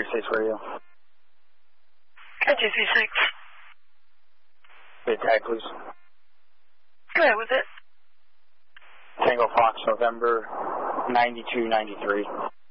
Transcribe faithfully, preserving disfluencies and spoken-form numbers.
thirty-six radio. Got you, three six. Wait, tag, please. Go ahead with it. Tango Fox, November ninety-two ninety-three.